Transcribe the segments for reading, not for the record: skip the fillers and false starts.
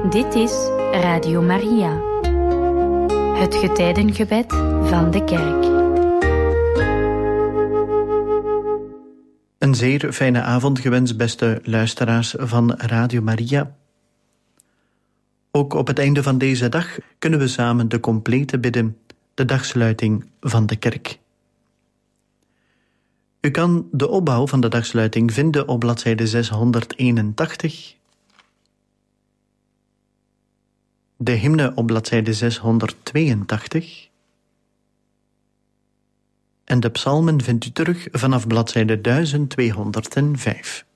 Dit is Radio Maria, het getijdengebed van de kerk. Een zeer fijne avond gewenst, beste luisteraars van Radio Maria. Ook op het einde van deze dag kunnen we samen de complete bidden, de dagsluiting van de kerk. U kan de opbouw van de dagsluiting vinden op bladzijde 681, de hymne op bladzijde 682 en de psalmen vindt u terug vanaf bladzijde 1205.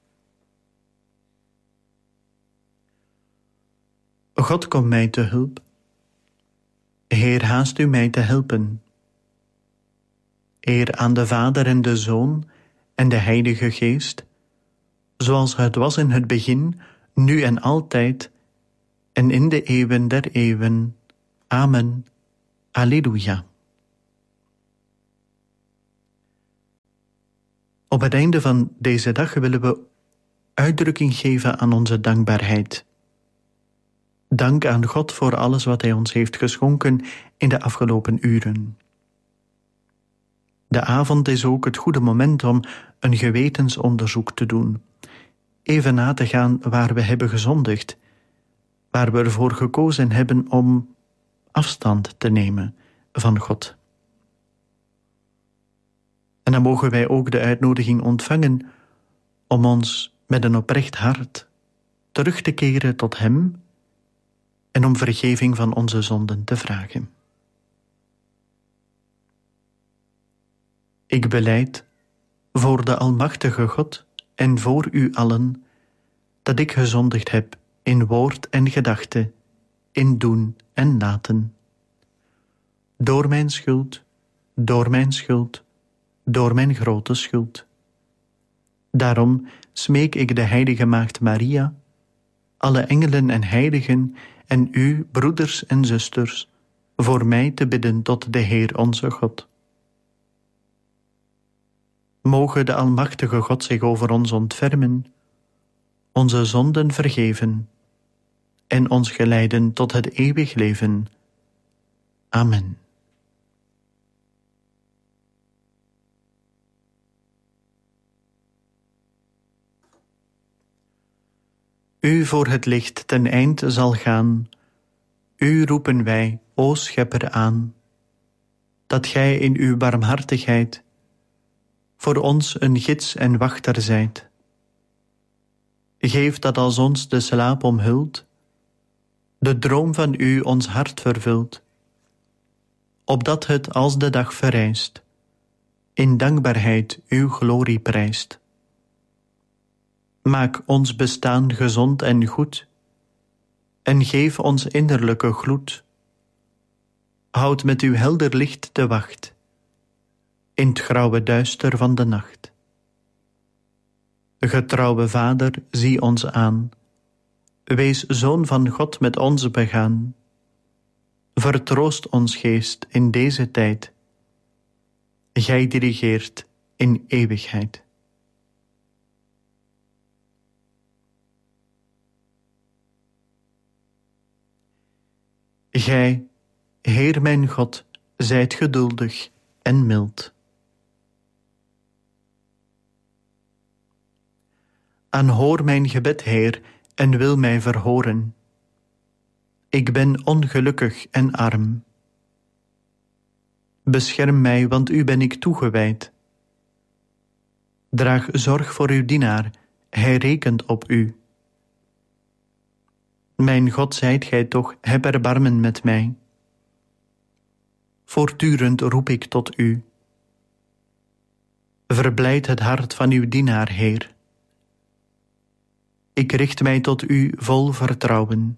God, kom mij te hulp. Heer, haast u mij te helpen. Eer aan de Vader en de Zoon en de Heilige Geest, zoals het was in het begin, nu en altijd, en in de eeuwen der eeuwen. Amen. Alleluia. Op het einde van deze dag willen we uitdrukking geven aan onze dankbaarheid. Dank aan God voor alles wat Hij ons heeft geschonken in de afgelopen uren. De avond is ook het goede moment om een gewetensonderzoek te doen. Even na te gaan waar we hebben gezondigd, waar we ervoor gekozen hebben om afstand te nemen van God. En dan mogen wij ook de uitnodiging ontvangen om ons met een oprecht hart terug te keren tot Hem en om vergeving van onze zonden te vragen. Ik belijd voor de Almachtige God en voor u allen dat ik gezondigd heb in woord en gedachte, in doen en laten. Door mijn schuld, door mijn schuld, door mijn grote schuld. Daarom smeek ik de heilige Maagd Maria, alle engelen en heiligen en u, broeders en zusters, voor mij te bidden tot de Heer onze God. Moge de Almachtige God zich over ons ontfermen, onze zonden vergeven en ons geleiden tot het eeuwig leven. Amen. U voor het licht ten eind zal gaan, u roepen wij, o Schepper, aan, dat gij in uw barmhartigheid voor ons een gids en wachter zijt. Geef dat als ons de slaap omhult, de droom van u ons hart vervult, opdat het als de dag verrijst, in dankbaarheid uw glorie prijst. Maak ons bestaan gezond en goed, en geef ons innerlijke gloed. Houd met uw helder licht de wacht, in het grauwe duister van de nacht. Getrouwe Vader, zie ons aan, wees Zoon van God met ons begaan. Vertroost ons geest in deze tijd, gij dirigeert in eeuwigheid. Gij, Heer mijn God, zijt geduldig en mild. Aanhoor mijn gebed, Heer, en wil mij verhoren. Ik ben ongelukkig en arm. Bescherm mij, want u ben ik toegewijd. Draag zorg voor uw dienaar, hij rekent op u. Mijn God, zijt gij toch, heb erbarmen met mij. Voortdurend roep ik tot u. Verblijd het hart van uw dienaar, Heer. Ik richt mij tot u vol vertrouwen.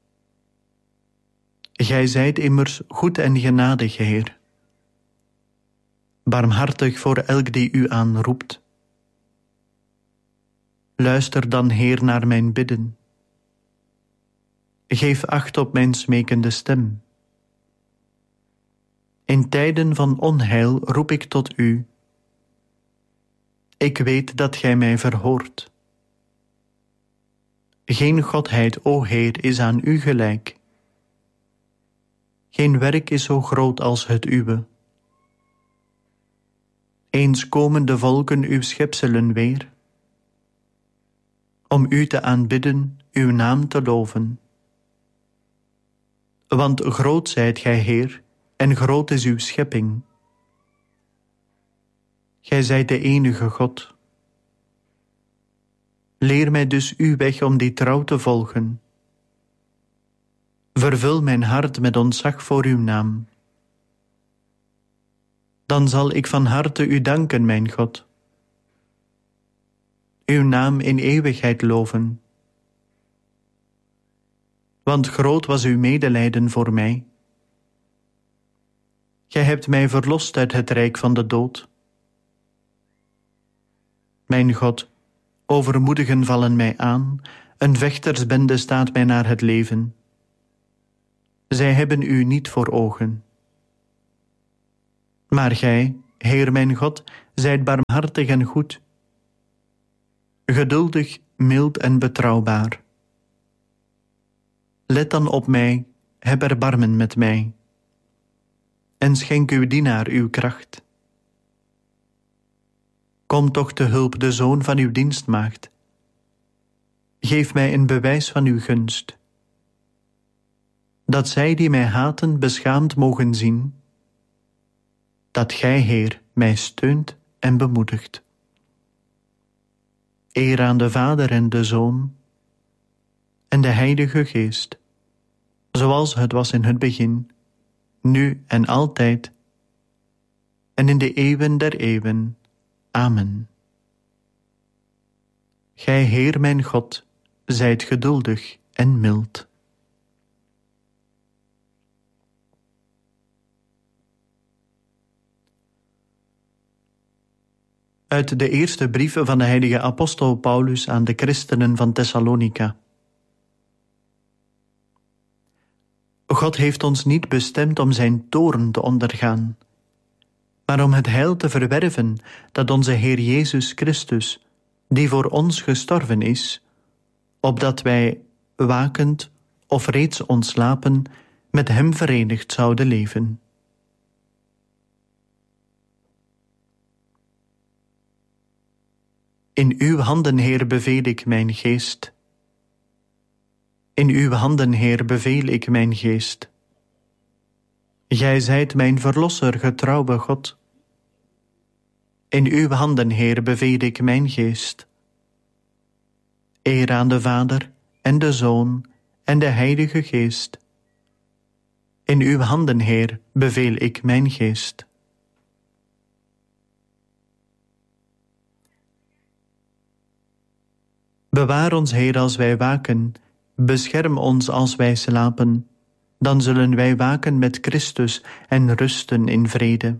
Gij zijt immers goed en genadig, Heer. Barmhartig voor elk die u aanroept. Luister dan, Heer, naar mijn bidden. Geef acht op mijn smekende stem. In tijden van onheil roep ik tot u. Ik weet dat gij mij verhoort. Geen godheid, o Heer, is aan u gelijk. Geen werk is zo groot als het uwe. Eens komen de volken uw schepselen weer, om u te aanbidden, uw naam te loven. Want groot zijt gij, Heer, en groot is uw schepping. Gij zijt de enige God. Leer mij dus uw weg om die trouw te volgen. Vervul mijn hart met ontzag voor uw naam. Dan zal ik van harte u danken, mijn God. Uw naam in eeuwigheid loven. Want groot was uw medelijden voor mij. Gij hebt mij verlost uit het rijk van de dood. Mijn God, overmoedigen vallen mij aan, een vechtersbende staat mij naar het leven. Zij hebben u niet voor ogen. Maar gij, Heer mijn God, zijt barmhartig en goed, geduldig, mild en betrouwbaar. Let dan op mij, heb erbarmen met mij, en schenk uw dienaar uw kracht. Kom toch te hulp de zoon van uw dienstmaagd. Geef mij een bewijs van uw gunst, dat zij die mij haten beschaamd mogen zien, dat gij, Heer, mij steunt en bemoedigt. Eer aan de Vader en de Zoon en de Heilige Geest, zoals het was in het begin, nu en altijd, en in de eeuwen der eeuwen. Amen. Gij, Heer mijn God, zijt geduldig en mild. Uit de eerste brief van de heilige apostel Paulus aan de christenen van Thessalonica. God heeft ons niet bestemd om zijn toorn te ondergaan, maar om het heil te verwerven dat onze Heer Jezus Christus, die voor ons gestorven is, opdat wij, wakend of reeds ontslapen, met hem verenigd zouden leven. In uw handen, Heer, beveel ik mijn geest. In uw handen, Heer, beveel ik mijn geest. Gij zijt mijn verlosser, getrouwe God. In uw handen, Heer, beveel ik mijn geest. Eer aan de Vader en de Zoon en de Heilige Geest. In uw handen, Heer, beveel ik mijn geest. Bewaar ons, Heer, als wij waken, bescherm ons als wij slapen, dan zullen wij waken met Christus en rusten in vrede.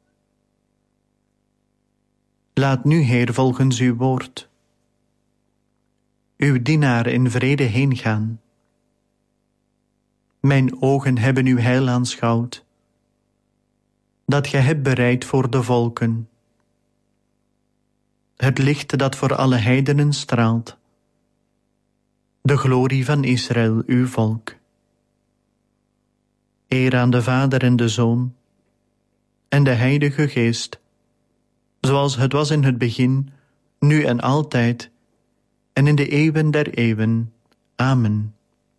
Laat nu, Heer, volgens uw woord, uw dienaar in vrede heengaan. Mijn ogen hebben uw heil aanschouwd, dat gij hebt bereid voor de volken. Het licht dat voor alle heidenen straalt, de glorie van Israël, uw volk. Eer aan de Vader en de Zoon en de Heilige Geest, zoals het was in het begin, nu en altijd, en in de eeuwen der eeuwen. Amen.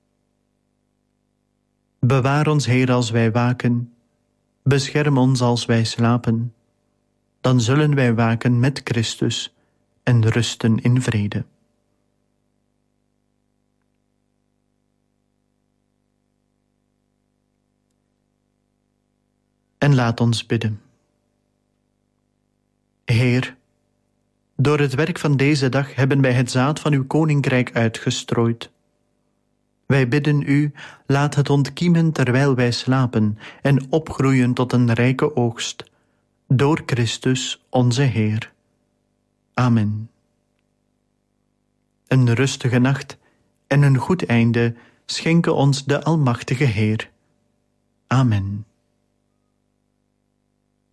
Bewaar ons, Heer, als wij waken, bescherm ons als wij slapen, dan zullen wij waken met Christus en rusten in vrede. En laat ons bidden. Heer, door het werk van deze dag hebben wij het zaad van uw koninkrijk uitgestrooid. Wij bidden u, laat het ontkiemen terwijl wij slapen en opgroeien tot een rijke oogst, door Christus onze Heer. Amen. Een rustige nacht en een goed einde schenke ons de Almachtige Heer. Amen.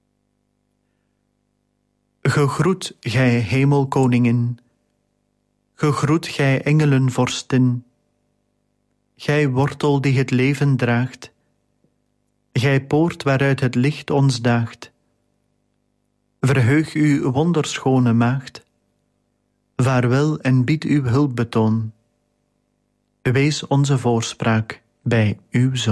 Gegroet, gij hemelkoningin, Gegroet gij engelenvorstin, gij wortel die het leven draagt, gij poort waaruit het licht ons daagt. Verheug u, wonderschone maagd, vaarwel en bied uw hulpbetoon. Wees onze voorspraak bij uw Zoon.